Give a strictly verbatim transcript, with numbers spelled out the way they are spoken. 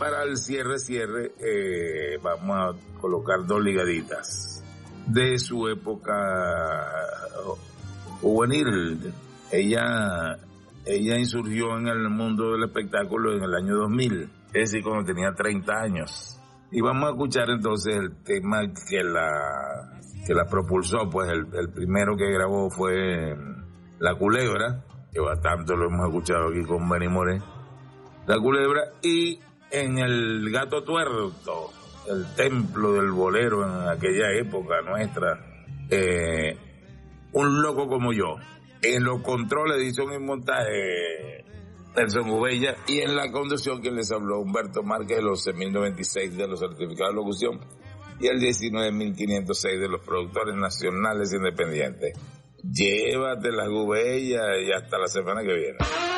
para el cierre, cierre, eh, vamos a colocar dos ligaditas de su época juvenil. Ella, ella insurgió en el mundo del espectáculo en el año dos mil, es decir, cuando tenía treinta años. Y vamos a escuchar entonces el tema que la, que la propulsó, pues el, el primero que grabó fue La Culebra, que bastante lo hemos escuchado aquí con Benny Moré. La Culebra, y en El Gato Tuerto, el templo del bolero en aquella época nuestra, eh, Un Loco Como Yo. En los controles, edición y montaje, Nelson Gubella, y en la conducción quien les habló, Humberto Márquez, de los once mil noventa y seis de los certificados de locución y el diecinueve mil quinientos seis de los productores nacionales independientes. Llévate las Gubella y hasta la semana que viene.